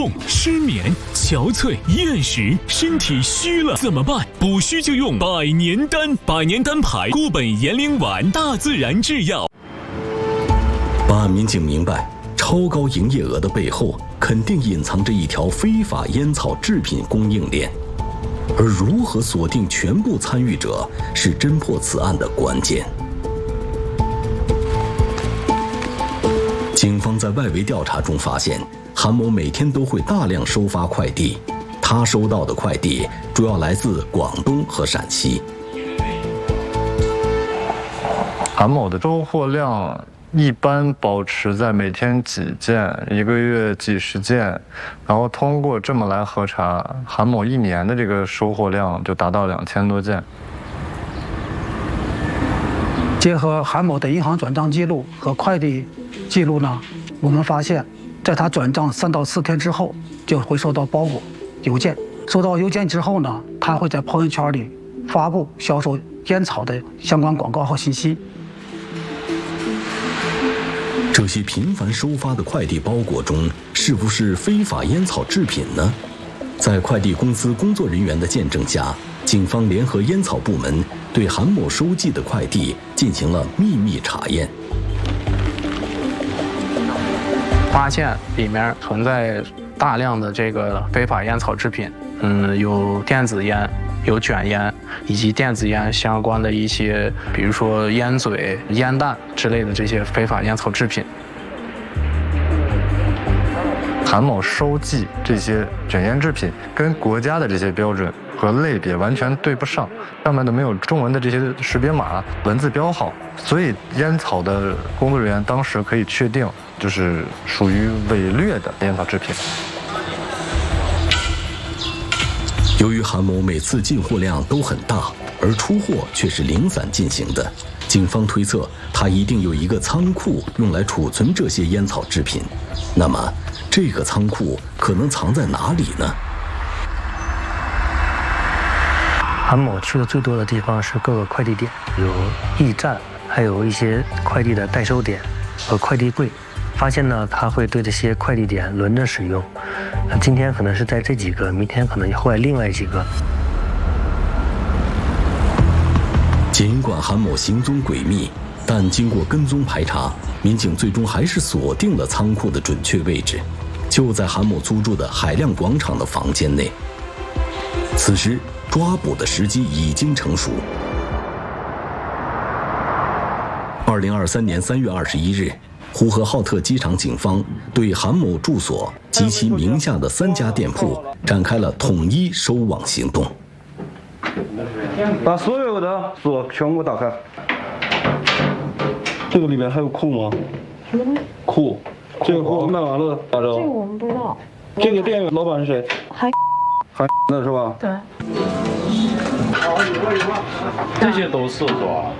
痛、失眠、憔悴、厌食，身体虚了怎么办？补虚就用百年丹，百年丹牌固本延龄丸，大自然制药。办案民警明白，超高营业额的背后肯定隐藏着一条非法烟草制品供应链，而如何锁定全部参与者，是侦破此案的关键。警方在外围调查中发现，韩某每天都会大量收发快递，他收到的快递主要来自广东和陕西。 韩某的收货量一般保持在每天几件，一个月几十件，然后通过这么来核查，韩某一年的这个收货量就达到2000多件。 结合韩某的银行转账记录和快递记录呢，我们发现，在他转账3到4天之后，就会收到包裹、邮件。收到邮件之后呢，他会在朋友圈里发布销售烟草的相关广告和信息。 这些频繁收发的快递包裹中，是不是非法烟草制品呢？在快递公司工作人员的见证下，警方联合烟草部门对韩某收寄的快递进行了秘密查验， 发现里面存在大量的这个非法烟草制品，有电子烟、有卷烟，以及电子烟相关的一些，比如说烟嘴、烟弹之类的这些非法烟草制品。 韩某收寄这些卷烟制品跟国家的这些标准和类别完全对不上，上面都没有中文的这些识别码、文字标号，所以烟草的工作人员当时可以确定，就是属于伪劣的烟草制品。 由于韩某每次进货量都很大，而出货却是零散进行的，警方推测他一定有一个仓库用来储存这些烟草制品。那么，这个仓库可能藏在哪里呢？ 韩某去的最多的地方是各个快递点，有驿站，还有一些快递的代收点和快递柜。发现呢，他会对这些快递点轮着使用，今天可能是在这几个，明天可能会另外几个。 尽管韩某行踪诡秘，但经过跟踪排查，民警最终还是锁定了仓库的准确位置，就在韩某租住的海亮广场的房间内。此时，抓捕的时机已经成熟。2023年3月21日，呼和浩特机场警方对韩某住所及其名下的3家店铺展开了统一收网行动。 把所有的锁全部打开。这个里面还有库吗？ 什么东西？ 库，这个货卖完了，打折。 这个我们不知道。 这个店老板是谁？ 还的是吧？ 对。 这些都是锁。